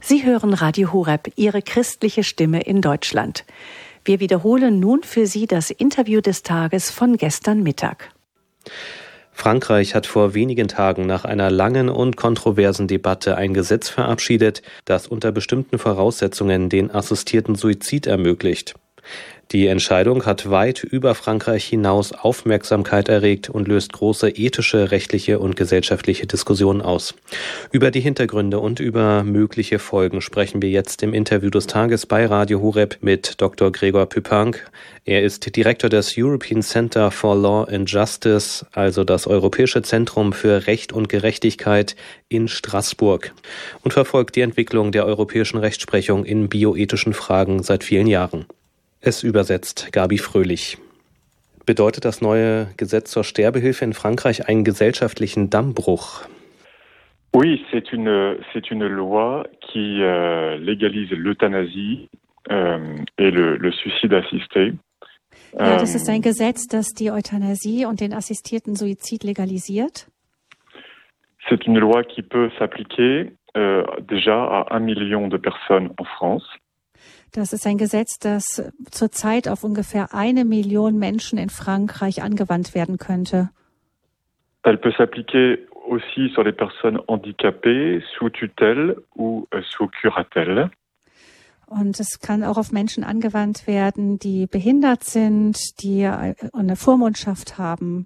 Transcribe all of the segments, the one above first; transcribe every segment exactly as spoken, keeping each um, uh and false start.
Sie hören Radio Horeb, Ihre christliche Stimme in Deutschland. Wir wiederholen nun für Sie das Interview des Tages von gestern Mittag. Frankreich hat vor wenigen Tagen nach einer langen und kontroversen Debatte ein Gesetz verabschiedet, das unter bestimmten Voraussetzungen den assistierten Suizid ermöglicht. Die Entscheidung hat weit über Frankreich hinaus Aufmerksamkeit erregt und löst große ethische, rechtliche und gesellschaftliche Diskussionen aus. Über die Hintergründe und über mögliche Folgen sprechen wir jetzt im Interview des Tages bei Radio Horeb mit Doktor Gregor Püppank. Er ist Direktor des European Center for Law and Justice, also das Europäische Zentrum für Recht und Gerechtigkeit in Straßburg, und verfolgt die Entwicklung der europäischen Rechtsprechung in bioethischen Fragen seit vielen Jahren. Es übersetzt Gabi Fröhlich. Bedeutet das neue Gesetz zur Sterbehilfe in Frankreich einen gesellschaftlichen Dammbruch? Oui, c'est une, c'est une loi qui euh, légalise l'euthanasie euh, et le, le suicide assisté. Ja, das ist ein Gesetz, das die Euthanasie und den assistierten Suizid legalisiert. C'est une loi qui peut s'appliquer euh, déjà à un million de personnes en France. Das ist ein Gesetz, das zurzeit auf ungefähr eine Million Menschen in Frankreich angewandt werden könnte. Elle peut s'appliquer aussi sur les personnes handicapées, sous tutelle ou euh, sous curatelle. Und es kann auch auf Menschen angewandt werden, die behindert sind, die eine Vormundschaft haben.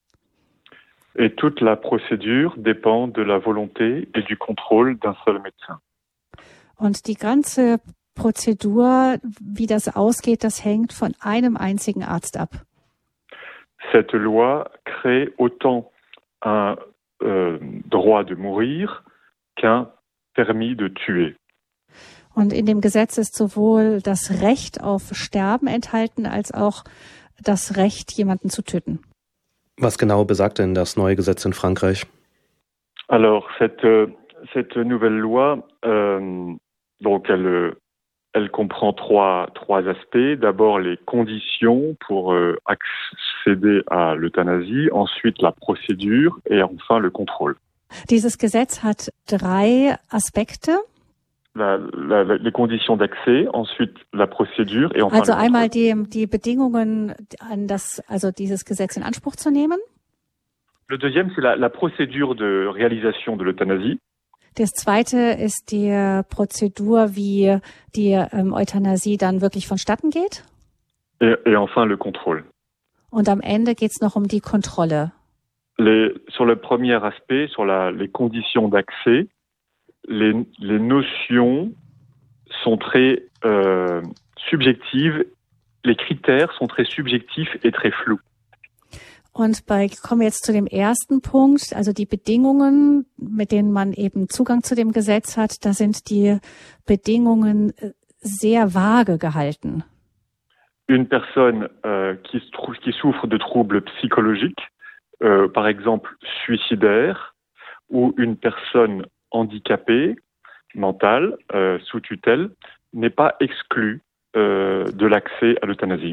Et toute la procédure dépend de la volonté et du contrôle d'un seul médecin. Und die ganze Prozedur, wie das ausgeht, das hängt von einem einzigen Arzt ab. Cette loi crée autant un euh, droit de mourir qu'un permis de tuer. Und in dem Gesetz ist sowohl das Recht auf Sterben enthalten, als auch das Recht, jemanden zu töten. Was genau besagt denn das neue Gesetz in Frankreich? Alors, cette, cette nouvelle loi, euh, donc elle... Elle comprend trois, trois aspects. D'abord, les conditions pour euh, accéder à l'euthanasie, ensuite la procédure et enfin le contrôle. Dieses Gesetz hat drei Aspekte. La, la, les conditions d'accès, ensuite la procédure et enfin also le contrôle. Einmal die, die Bedingungen, an das, also dieses Gesetz in Anspruch zu nehmen. Le deuxième, c'est la, la procédure de réalisation de l'euthanasie. Das zweite ist die Prozedur, wie die ähm, Euthanasie dann wirklich vonstatten geht. Et, et enfin le contrôle. Und am Ende geht es noch um die Kontrolle. Les, sur le premier aspect, sur la, les conditions d'accès, les, les notions sont très euh, subjectives, les critères sont très subjectifs et très flous. Und bei, kommen wir jetzt zu dem ersten Punkt, also die Bedingungen, mit denen man eben Zugang zu dem Gesetz hat, da sind die Bedingungen sehr vage gehalten. Une personne euh, qui, qui souffre de troubles psychologiques, euh, par exemple suicidaires, ou une personne handicapée, mentale, euh, sous tutelle, n'est pas exclue euh, de l'accès à l'euthanasie.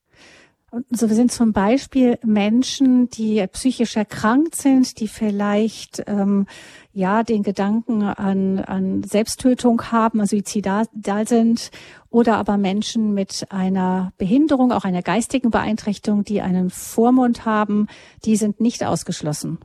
So sind zum Beispiel Menschen, die psychisch erkrankt sind, die vielleicht ähm, ja den Gedanken an, an Selbsttötung haben, also suizidal sind, oder aber Menschen mit einer Behinderung, auch einer geistigen Beeinträchtigung, die einen Vormund haben, die sind nicht ausgeschlossen.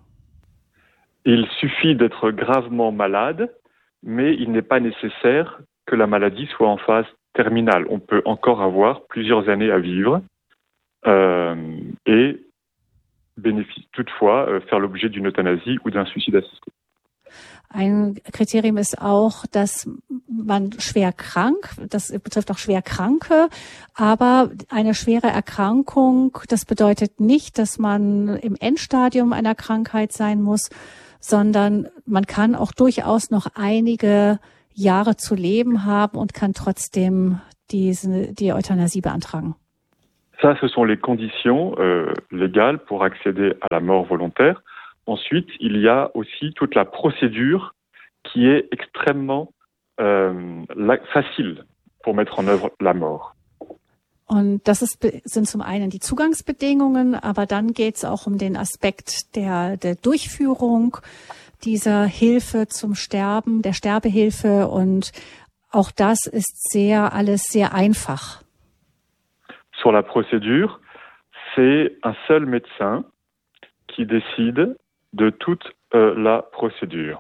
Il suffit d'être gravement malade, mais il n'est pas nécessaire que la maladie soit en phase terminale. On peut encore avoir plusieurs années à vivre. Euh, et bénéficie toutefois euh, faire l'objet d'une euthanasie ou d'un suicide assisté. Ein Kriterium ist auch, dass man schwer krank, das betrifft auch schwer Kranke, aber eine schwere Erkrankung, das bedeutet nicht, dass man im Endstadium einer Krankheit sein muss, sondern man kann auch durchaus noch einige Jahre zu leben haben und kann trotzdem diese, die Euthanasie beantragen. Ça, ce sont les conditions euh, légales pour accéder à la mort volontaire. Ensuite, il y a aussi toute la procédure qui est extrêmement euh, la, facile pour mettre en œuvre la mort. Und das ist, sind zum einen die Zugangsbedingungen, aber dann geht es auch um den Aspekt der, der Durchführung. dieser Hilfe zum Sterben, der Sterbehilfe, und auch das ist sehr, alles sehr einfach. Sur la procédure, c'est un seul médecin qui décide de toute euh, la procédure.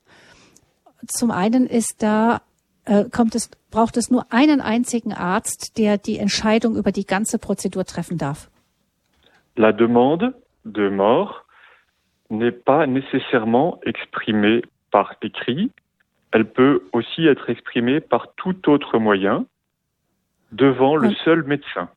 Zum einen ist da, äh, kommt es, braucht es nur einen einzigen Arzt, der die Entscheidung über die ganze Prozedur treffen darf. La demande de mort n'est pas nécessairement exprimée par écrit. Elle peut aussi être exprimée par tout autre moyen devant le seul médecin.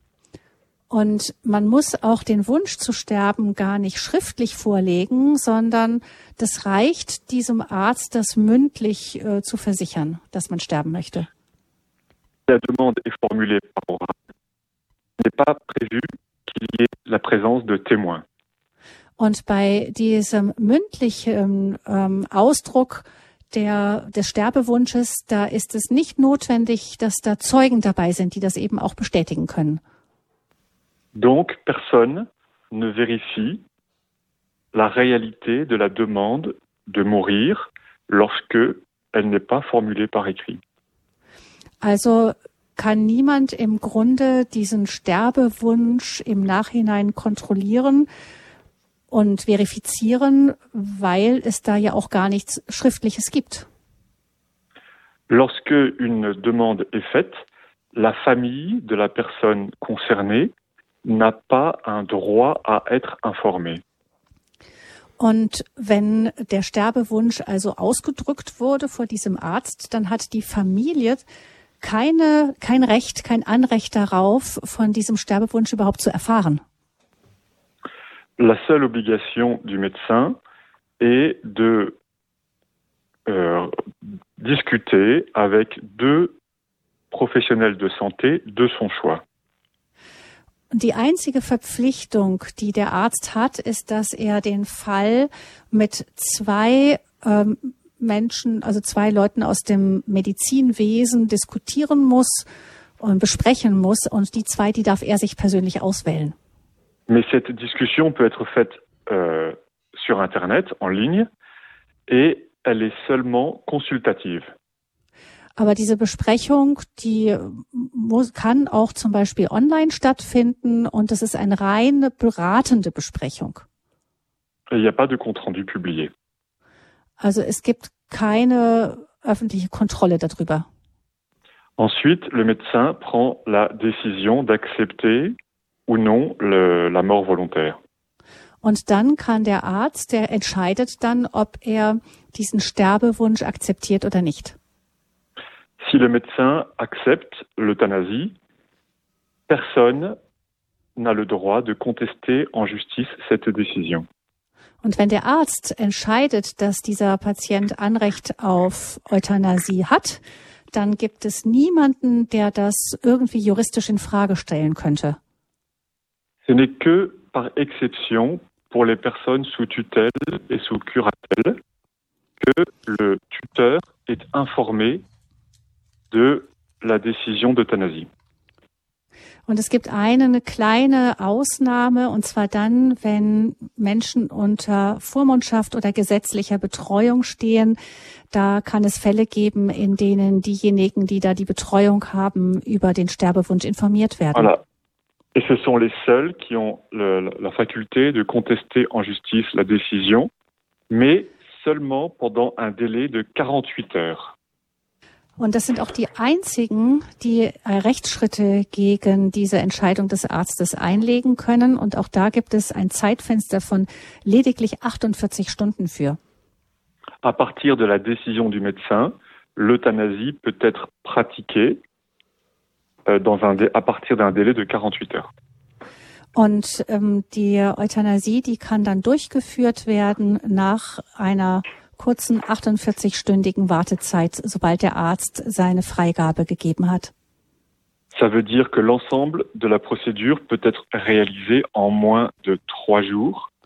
Und man muss auch den Wunsch zu sterben gar nicht schriftlich vorlegen, sondern das reicht diesem Arzt, das mündlich äh, zu versichern, dass man sterben möchte. La demande est formulée par oral. Il n'est pas prévu qu'il y ait la présence de témoins. Und bei diesem mündlichen ähm, Ausdruck der, des Sterbewunsches, da ist es nicht notwendig, dass da Zeugen dabei sind, die das eben auch bestätigen können. Donc, personne ne vérifie la réalité de la demande de mourir lorsque elle n'est pas formulée par écrit. Also kann niemand im Grunde diesen Sterbewunsch im Nachhinein kontrollieren und verifizieren, weil es da ja auch gar nichts Schriftliches gibt. Lorsque une demande est faite, la famille de la personne concernée n'a pas un droit à être informée. Und wenn der Sterbewunsch also ausgedrückt wurde vor diesem Arzt, dann hat die Familie keine, kein Recht, kein Anrecht darauf, von diesem Sterbewunsch überhaupt zu erfahren. La seule obligation du médecin est de euh, discuter avec deux professionnels de santé de son choix. Die einzige Verpflichtung, die der Arzt hat, ist, dass er den Fall mit zwei ähm, Menschen, also zwei Leuten aus dem Medizinwesen diskutieren muss und besprechen muss. Und die zwei, die darf er sich persönlich auswählen. Mais cette discussion peut être faite euh, sur Internet, en ligne, et elle est seulement consultative. Aber diese Besprechung, die muss, kann auch zum Beispiel online stattfinden, und das ist eine reine beratende Besprechung. Il n'y a pas de compte-rendu publié. Also es gibt keine öffentliche Kontrolle darüber. Ensuite, le médecin prend la décision d'accepter ou non le, la mort volontaire. Und dann kann der Arzt, der entscheidet dann, ob er diesen Sterbewunsch akzeptiert oder nicht. Si le médecin accepte l'euthanasie, personne n'a le droit de contester en justice cette décision. Und wenn der Arzt entscheidet, dass dieser Patient Anrecht auf Euthanasie hat, dann gibt es niemanden, der das irgendwie juristisch in Frage stellen könnte. Ce n'est que par exception pour les personnes sous tutelle et sous curatelle que le tuteur est informé de la décision d'euthanasie. Und es gibt eine kleine Ausnahme, und zwar dann, wenn Menschen unter Vormundschaft oder gesetzlicher Betreuung stehen. Da kann es Fälle geben, in denen diejenigen, die da die Betreuung haben, über den Sterbewunsch informiert werden. Voilà. Et ce sont les seuls qui ont le, la faculté de contester en justice la décision, mais seulement pendant un délai de quarante-huit heures. Und das sind auch die einzigen, die Rechtsschritte gegen diese Entscheidung des Arztes einlegen können. Und auch da gibt es ein Zeitfenster von lediglich achtundvierzig Stunden für. À partir de la décision du médecin, l'euthanasie peut être pratiquée euh, dans un dé- à partir d'un délai de quarante-huit heures. Und ähm, die Euthanasie, die kann dann durchgeführt werden nach einer kurzen achtundvierzig-stündigen Wartezeit, sobald der Arzt seine Freigabe gegeben hat. Ça veut dire que l'ensemble de la procédure peut être réalisé en moins de trois jours